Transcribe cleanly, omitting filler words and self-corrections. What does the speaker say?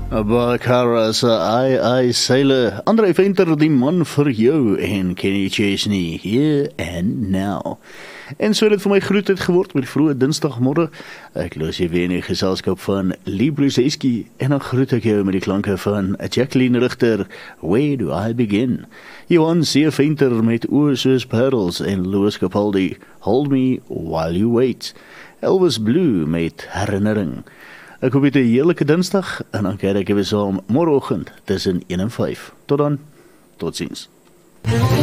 Bakaras, I Sailor, André Venter, die man vir jou, en Kenny Chesney, Here and Now. En so het dit vir my groet het geword met vroege dinsdagmorgen. Ek los jy weer in die geselskap van Lee Bruzeski, en dan groet ek jou met die klanke van Jacqueline Richter, Where Do I Begin? Johan C. Venter met Oor Soos Pearls, en Louis Capaldi, Hold Me While You Wait. Elvis Blue met Herinnering. Ek hoop jy 'n heerlike dinsdag, en dan kyk ek weer saam môreoggend tussen 1 en 5. Tot dan, totsiens.